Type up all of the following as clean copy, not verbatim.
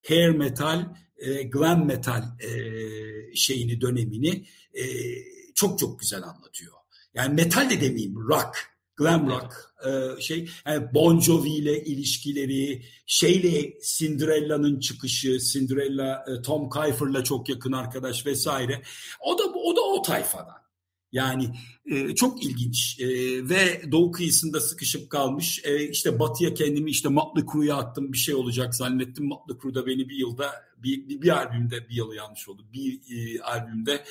hair metal, glam metal şeyini, dönemini çok çok güzel anlatıyor. Yani metal de demeyeyim, rock, glam rock yani Bon Jovi ile ilişkileri, şeyle Cinderella'nın çıkışı, Cinderella Tom Kiefer'la çok yakın arkadaş vesaire. O da o tayfadan. Yani çok ilginç ve Doğu kıyısında sıkışıp kalmış. İşte batıya kendimi işte Mötley Crüe'ye attım, bir şey olacak zannettim. Mötley Crüe da beni bir yılda bir albümde, bir yılı yanlış oldu. Bir albümde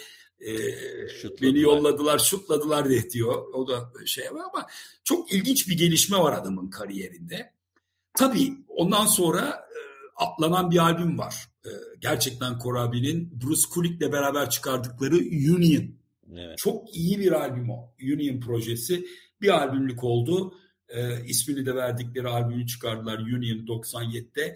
beni yolladılar, şutladılar diyor. O da şey var ama çok ilginç bir gelişme var adamın kariyerinde. Tabii ondan sonra atlanan bir albüm var. Gerçekten Corabi'nin Bruce Kulick'le beraber çıkardıkları Union. Evet. Çok iyi bir albüm o. Union projesi bir albümlük oldu. İsmini de verdikleri albümü çıkardılar Union 97'de.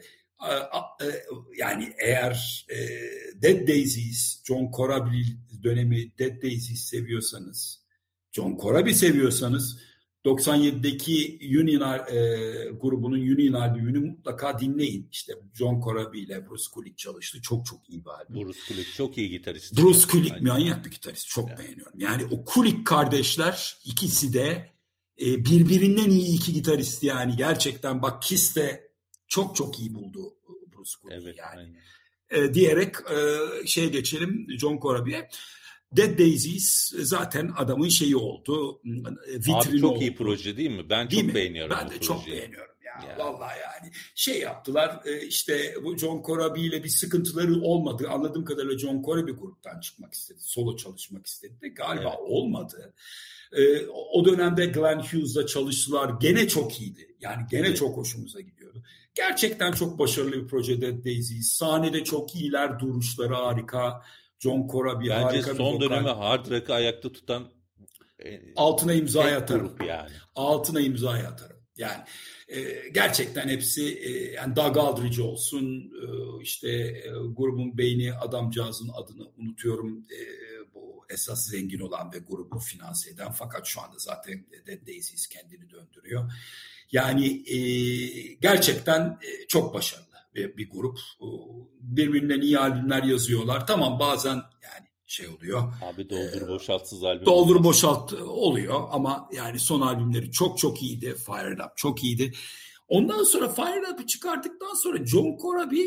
Yani eğer Dead Daisies, John Corabi dönemi Dead Daisies seviyorsanız, John Corabi seviyorsanız 97'deki Union grubunun Union albümünü mutlaka dinleyin. İşte John Corabi ile Bruce Kulick çalıştı. Çok çok iyi bir albüm. Bruce Kulick çok iyi gitarist. Bruce Kulick manyak bir gitarist. Çok beğeniyorum. Yani o Kulick kardeşler ikisi de birbirinden iyi iki gitarist yani. Gerçekten bak Kiss de çok çok iyi buldu Bruce Kulick evet, yani. Diyerek geçelim John Corabi'ye. Dead Daisies zaten adamın şeyi oldu. Abi çok oldu. İyi proje değil mi? Ben çok beğeniyorum. Ben de çok beğeniyorum ya. Vallahi yani yaptılar. İşte bu John Corabi ile bir sıkıntıları olmadı. Anladığım kadarıyla John Corabi gruptan çıkmak istedi. Solo çalışmak istedi de galiba olmadı. O dönemde Glenn Hughes'la çalıştılar. Gene çok iyiydi. Yani gene çok hoşumuza gidiyordu. Gerçekten çok başarılı bir proje Dead Daisies. Sahnede çok iyiler, duruşları harika. John Corabi harika bir vokal. Bence son dönemi hard rock'ı ayakta tutan altına imza atarım. Yani. Altına imza atarım. Yani gerçekten hepsi yani Doug Aldrich olsun işte grubun beyni adamcağızın adını unutuyorum. Bu esas zengin olan ve grubu finanse eden fakat şu anda zaten Dead Daisies kendini döndürüyor. Yani gerçekten çok başarılı bir grup. Birbirinden iyi albümler yazıyorlar. Tamam bazen yani oluyor. Abi doldur boşaltsız albüm. Doldur boşalt oluyor ama yani son albümleri çok çok iyiydi. Fire It Up çok iyiydi. Ondan sonra Fire It Up'ı çıkarttıktan sonra John Corabi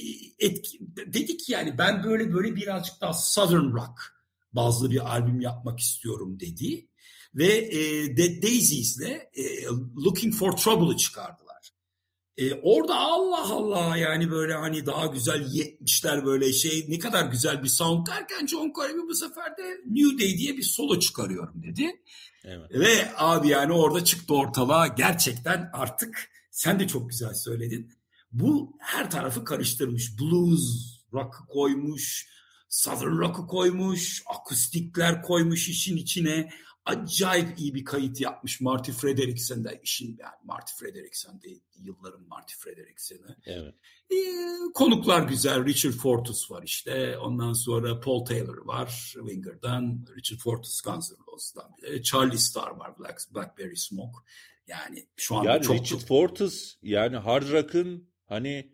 dedi ki yani ben böyle birazcık daha Southern Rock bazlı bir albüm yapmak istiyorum dedi. Ve Dead Daisies'le Looking for Trouble'ı çıkardılar. Orada Allah Allah yani böyle hani daha güzel 70'ler böyle ne kadar güzel bir sound derken John Corabi bu sefer de New Day diye bir solo çıkarıyorum dedi. Evet. Ve abi yani orada çıktı ortalığa gerçekten artık sen de çok güzel söyledin. Bu her tarafı karıştırmış. Blues rock'ı koymuş, Southern rock'ı koymuş, akustikler koymuş işin içine. Acayip iyi bir kayıt yapmış Marty Frederiksen de Marty Frederiksen de yılların Marty Frederiksen'i. Evet. Konuklar güzel. Richard Fortus var işte. Ondan sonra Paul Taylor var Winger'dan. Richard Fortus Guns N' Roses'dan. Charlie Starr var Blackberry Smoke. Yani şu anda yani çok Richard Fortus yani hard rock'ın hani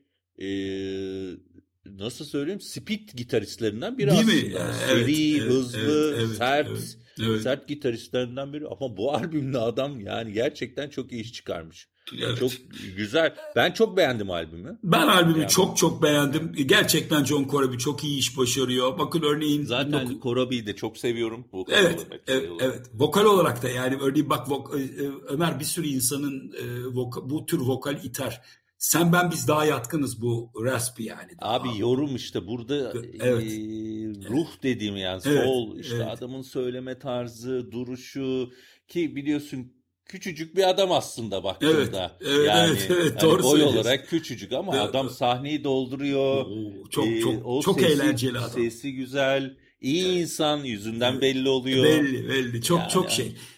nasıl söyleyeyim speed gitaristlerinden biri değil aslında. Mi? Seri, hızlı, sert gitaristlerinden biri ama bu albümle adam yani gerçekten çok iyi iş çıkarmış. Evet. Çok güzel. Ben çok beğendim albümü. Ben albümü çok beğendim. Gerçekten John Corabi çok iyi iş başarıyor. Bakın örneğin zaten Corabi'yi de çok seviyorum. Evet. Vokal olarak da yani örneğin bak Ömer bir sürü insanın bu tür vokal iter. Sen ben biz daha yatkınız bu raspy yani. Abi yorum işte burada ruh dediğim yani soul işte adamın söyleme tarzı, duruşu ki biliyorsun küçücük bir adam aslında baktığında. Evet, hani doğru boy olarak küçücük ama adam sahneyi dolduruyor. Çok eğlenceli adam. Sesi güzel, iyi insan yüzünden belli oluyor. Belli. Çok şey.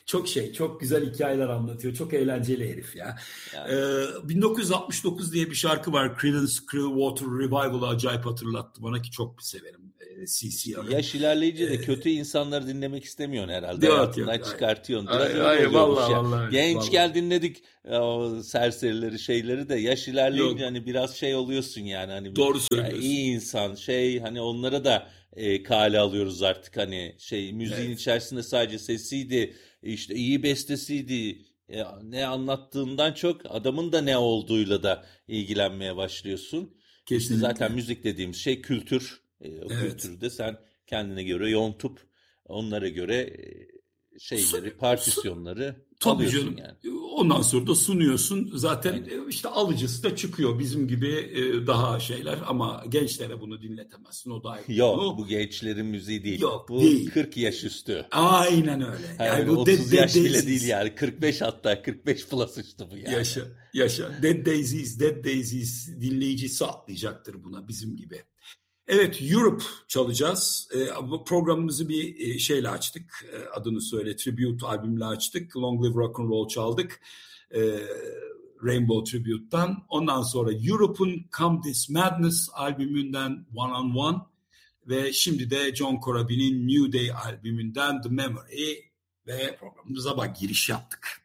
çok güzel hikayeler anlatıyor. Çok eğlenceli herif ya. Yani. 1969 diye bir şarkı var. Creedence Clearwater Revival'ı acayip hatırlattı bana ki çok severim. CCR'ı. Yaş ilerleyince de kötü insanları dinlemek istemiyorsun herhalde. Hayatından çıkartıyorsun. Biraz öyle vallahi, gençken dinledik o serserileri, şeyleri de yaş ilerleyince hani biraz şey oluyorsun yani. Hani doğru söylüyorsun. İyi insan hani onlara da kale alıyoruz artık, hani müziğin içerisinde sadece sesiydi, işte iyi bestesiydi, ne anlattığından çok adamın da ne olduğuyla da ilgilenmeye başlıyorsun. Kesinlikle. İşte zaten müzik dediğimiz şey kültür. O kültürde sen kendine göre yontup onlara göre partisyonları alıyorsun yani. Ondan sonra da sunuyorsun. Zaten işte alıcısı da çıkıyor. Bizim gibi daha şeyler ama gençlere bunu dinletemezsin. O da ayrı. Yok, bu gençlerin müziği değil. Yok, bu değil. 40 yaş üstü. Aynen öyle. Yani bu 30 yaş bile değil yani. 45 hatta 45 plus üstü bu yani. Yaşa. Dead Daisies dinleyicisi atlayacaktır buna bizim gibi. Evet, Europe çalacağız. Programımızı bir şeyle açtık. Adını söyle, Tribute albümle açtık. Long Live Rock and Roll çaldık. Rainbow Tribute'dan. Ondan sonra Europe'un Come This Madness albümünden One on One. Ve şimdi de John Corabi'nin New Day albümünden The Memory. Ve programımıza giriş yaptık.